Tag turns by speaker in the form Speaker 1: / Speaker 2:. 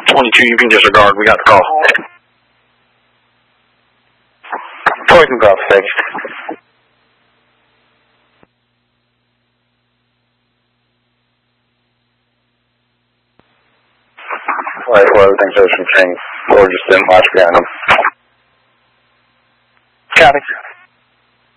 Speaker 1: 22, you can disregard. We got the call.
Speaker 2: Poison Golf 6. Alright, well, everything's Ocean King. Or just in watch behind him.
Speaker 1: Copy.